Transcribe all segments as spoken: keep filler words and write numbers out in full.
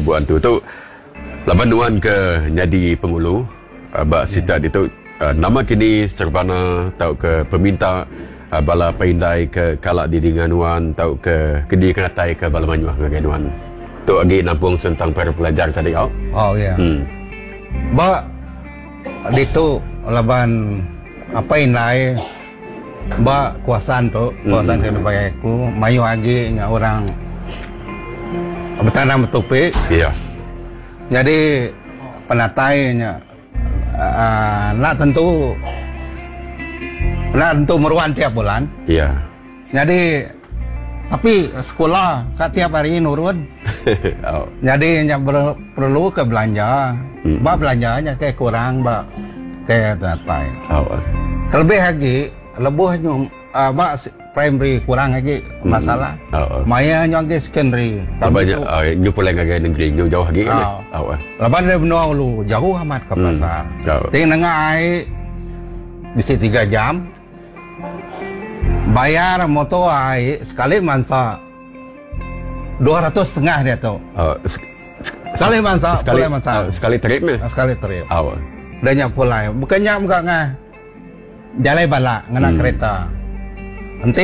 lebuan tu tu laban nuan ke jadi pengulu uh, bak sita yeah. Itu uh, nama kini serbana tau ke peminta uh, bala paindai ke kalak di dinganuan tau ke kedi kenatai ke bala manyuah ngaganuan tu agi nampung tentang para pelajar tadi au. Oh ya. Yeah. Hmm. Ba itu laban apa indai ba kuasaan tu kuasaan hmm. ke aku mayu agi nya orang bertanam topik. Iya. Jadi penatainya uh, nak tentu nak tentu meruan tiap bulan. Iya. Jadi tapi sekolah kat tiap hari nurun. Oh. Jadi yang ber, perlu ke belanja. Hmm. Ba belanjanya kayak kurang ba kayak datai. Oh. Lebih lagi lebihnya uh, ba primary kurang lagi masalah. Hmm. Oh. Maya yang lagi secondary. Banyak uh, nyu pulang lagi negeri nyu jauh lagi kan. Oh. Laban dari benua lu jauh amat ke pasar. Hmm. Oh. Ting nengah ai bisa tiga jam. Bayar motor ai sekali mansa dua ratus setengah dia tu. Oh, sekali mansa, sekali mansa. Uh, sekali trip ni? Sekali trip. Oh. Dan nyak pulai. Bukannya muka ngah jalai bala ngena hmm. kereta. Nanti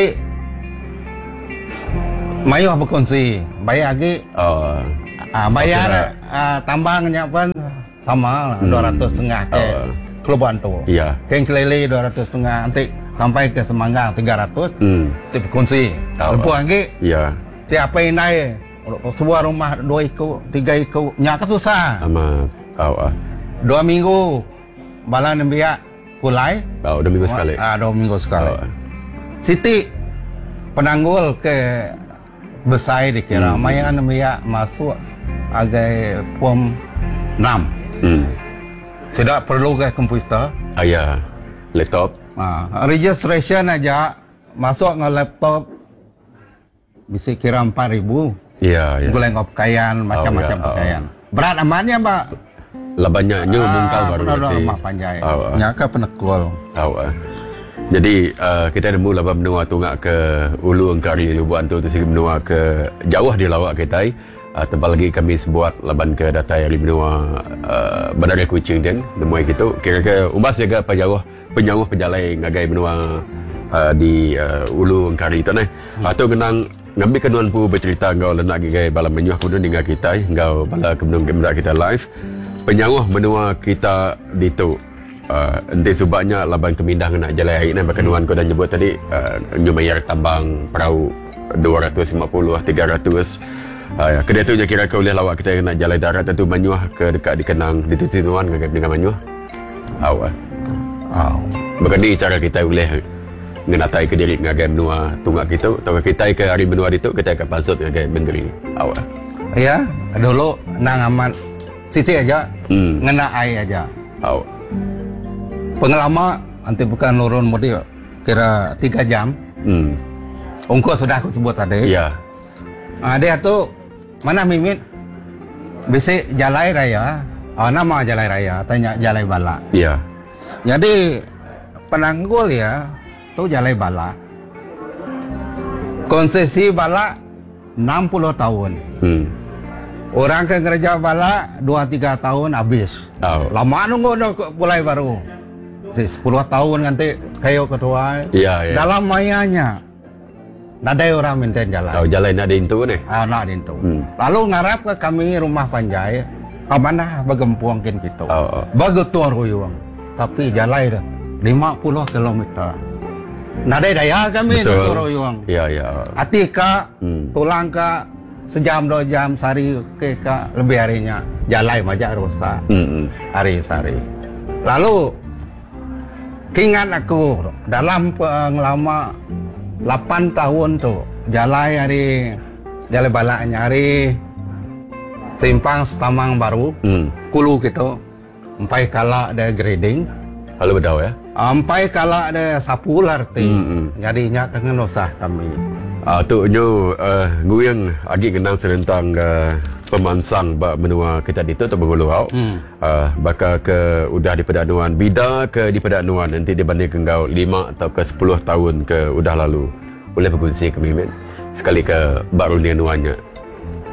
mayu berkongsi. Bayar lagi. Oh. Uh, bayar uh, tambangnya pun sama hmm. dua ratus setengah ke oh. Keluban tu. Iya. Keng kelele dua ratus setengah nanti sampai ke Semanggang tiga ratus. Hmm. Nanti berkongsi. Oh. Lepas lagi. Iya. Tiap apa naik sebuah rumah dua ikut, tiga ikut, nyak susah. Amat. Oh, ah. Dua minggu balan biak pulai. Oh, dua minggu sekali. Ah, dua minggu sekali. Oh. Siti penanggul ke besai dikira. Hmm. Maya biak masuk agak form enam. Hmm. Tidak perlu ke komputer. Ah ya, laptop. Ah, registration aja masuk nge laptop. Bisa kira empat ribu. Iya, iya. Guleng pakaian, macam-macam oh, ya. Pakaian. Oh. Berat amannya, Mbak? Lebahnya nyu ah, mungkal baru nanti. Rumah panjai. Oh, nyaka penekul. Oh, uh. Jadi uh, kita nemu labah menua tungak ke ulu engkari lubuan tu tu sigi menua ke jauh di lawak kita. Uh, tebal lagi kami sebuat laban ke data dari menua uh, Bandar Kuching dan nemu gitu. Kira-kira umbas jaga pejauh penyawah pejalai ngagai menua uh, di uh, ulu engkari tu nah. Hmm. Atau genang ngambil kenuan pu bercerita ngau lenak gigai bala menyuah kemudian dengan kita ngau bala kemudian kemudian kita live penyawah menua kita di tu uh, ente subaknya laban kemindah nak jalan air nak kenuan kau dah nyebut tadi uh, nyu bayar tambang perahu dua ratus lima puluh tiga ratus uh, kedai tu je kira kau boleh lawak kita nak jalan darat tentu menyuah ke dekat di Kenang di tu tuan dengan menyuah awal aw begini cara kita boleh ngenatai ke diri ngagai benua tungak kita atau kita ke hari benua itu kita akan pasut ngagai benderi awal ya dulu nang amat siti aja hmm. ngena ai aja aw pengalaman nanti bukan nurun mudi kira tiga jam hmm. ongkos sudah aku sebut tadi ya ah, dia tu mana mimit bisa jalai raya oh, nama jalai raya tanya jalai bala iya jadi penanggul ya tu jalai bala konsesi bala enam puluh tahun hmm. orang ke kerja bala dua tiga tahun habis oh. Lama nunggu dah mulai baru sepuluh tahun nanti kayu ketua iya, iya. Dalam mayanya nadai orang minta jalan oh, jalan nak dintu ni ah, nak dintu hmm. Lalu ngarap ke kami rumah panjai amanah bagempuang kin kita oh, oh. Bagetuar huyung tapi jalan dah lima puluh kilometer nadai daya kami nak royong. Iya iya. Atika hmm. tulang ka sejam dua jam sehari ke ka lebih harinya jalai majak rusak. Hmm. Hari sehari. Lalu keingat aku dalam pengalaman delapan tahun tu jalai hari jalai balaknya hari simpang Setamang Baru. Hmm. Kulu gitu. Sampai kala ada grading. Halo bedau ya. Sampai kalau ada sapu larti, mm-hmm. Jadinya kangen usah kami. Ah tu nyu uh, nguyang agi kenang serentang uh, pemansang bak menua kita itu atau bengulu au. Mm. Uh, bakal ke udah di pedanuan bida ke di pedanuan nanti dibanding kengau lima atau ke sepuluh tahun ke udah lalu. Boleh berkongsi kami men. Sekali ke baru dia nuanya.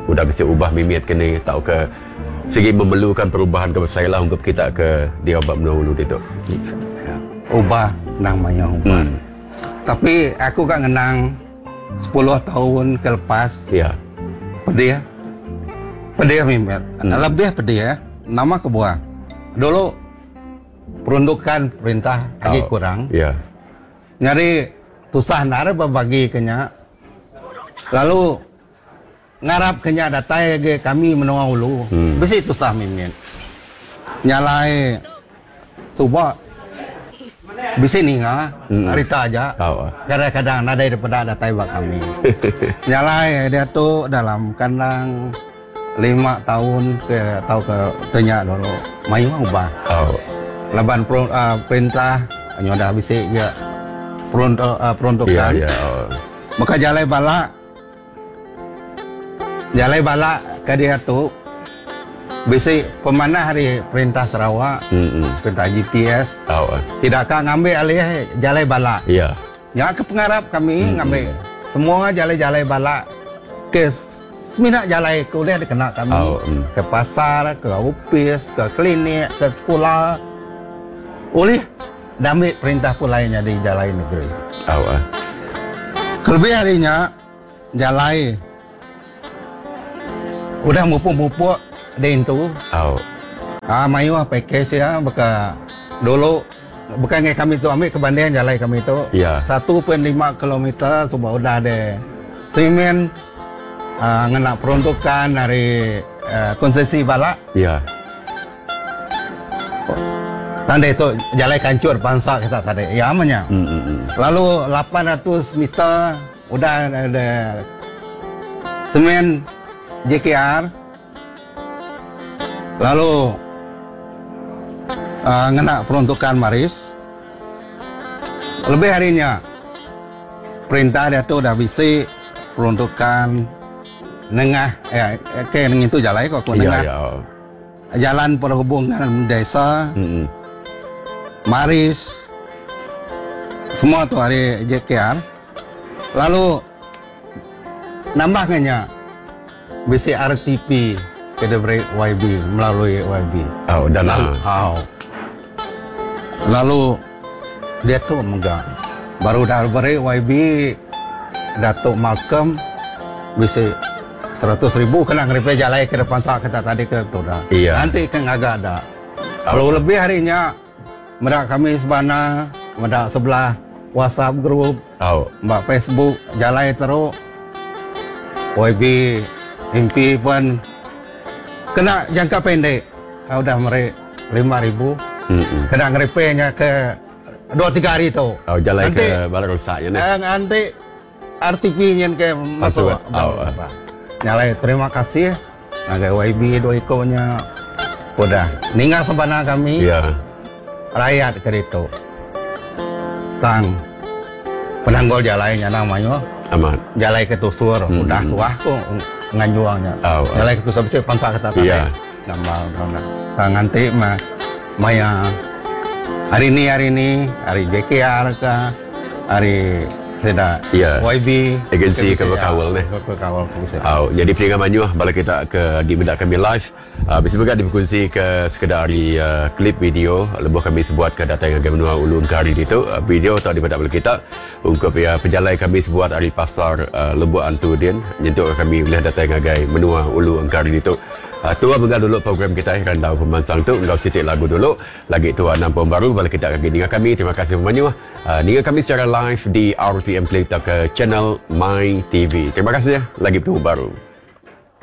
udah bisa ubah mimit kini tau ke segi memerlukan perubahan ke saya lah untuk kita ke dia bab menulu itu. Ya. Ubah namanya ubah. Hmm. Tapi aku kan ngenang sepuluh tahun ke lepas. Ya. Pedih. Pedih mimit. Hmm. Lebih pedih ya. Nama kebuah. Dulu peruntukan perintah lagi oh. kurang. Ya. Nyari tusah nara berbagi kenya. Lalu ngarap kenya datai ke kami menengah ulu. Hmm. Besi tusah mimin. Nyalai coba bisa ninga hmm. harita aja. Oh. Kadang-kadang ada daripada datai bak kami. Nyalai dia tu dalam kandang lima tahun ke atau ke tanya dulu. Mayu ubah. Oh. Laban per, uh, perintah nyoda bisa ya peruntuk, uh, peruntukan. Yeah, yeah, oh. Maka jalai bala jalai bala ke dia tu bisa pemanah hari perintah Sarawak, mm-hmm. perintah G P S. Oh. Tidakkah ngambil alih jalai bala? Iya. Yeah. Ya ke pengarap kami mm-hmm. ngambil semua jalai-jalai bala ke semina jalai kuliah dikena kami oh, mm. ke pasar, ke ofis, ke klinik, ke sekolah. Oleh damai perintah pulainya di jalai negeri. Oh, uh. Kelebih harinya jalai udah mupuk-mupuk di itu. Oh. Ah, mayu package ya, beka dulu bukan kami tu ambil kebandingan jalai kami tu. Yeah. satu koma lima kilometer sudah udah ada semen uh, ngena peruntukan dari uh, konsesi bala. Iya. Yeah. Tanda itu jalai kancur bangsa kita sadar. Ya amanya. Mm, mm, mm. Lalu lapan ratus meter udah ada semen J K R. Lalu uh, ngena peruntukan Maris. Lebih harinya perintah dia tu dah bisi peruntukan nengah ya ke neng itu jalai kok aku nengah. Iya, iya. Jalan perhubungan desa. Mm, mm. Maris semua tu hari J K R. Lalu nambahnya B C R T P ke diberi Y B melalui Y B. Oh, dan lalu, oh. lalu dia tu megang baru dah beri Y B Datuk Malcolm B C seratus ribu kena ngeripe jalai ke depan sah kita tadi ke tu dah. Iya. Nanti kan agak ada. Kalau oh. lebih harinya medak kami sebana, medak sebelah WhatsApp group, oh. mbak Facebook, jalai teruk, Y B, M P pun kena jangka pendek, ah, udah meri lima ribu, mm-hmm. kena ngeripenya ke dua tiga hari tu. Oh, jalai nanti, ke balai rusaknya ni. Eh, nanti R T P-nya ke masuk. Oh, oh. Nyalai terima kasih, naga Y B dua ikonya, udah. Ninggal sebana kami. Yeah. Rakyat ke itu tang penanggol jalainya namanya amat jalai ketusur hmm. udah suah kok nganjuangnya oh, jalai ketusur bisa pansa kata tadi yeah. Gambar gambar nanti mah maya hari ini hari ini hari J K R ke hari tidak yeah. Y B agensi ke berkawal ni berkawal oh, jadi peringatan manyuh bala kita ke di medak kami live uh, bisa juga diberkongsi ke sekedar di uh, klip video lebuh kami sebuat ke data yang agak menua ulun kari itu uh, video atau di medak bala kita untuk ya penjalai kami sebuat hari pasar uh, lebuh antu din nyentuh kami boleh data yang agak menua ulun kari itu uh, tua benggal dulu program kita randau pemansang tu engkau sitik lagu dulu lagi tua nampung baru bala kita akan dengan kami terima kasih manyuh uh, dengan kami secara live di R T M Kelita ke channel My T V. Terima kasih ya, lagi bertemu baru.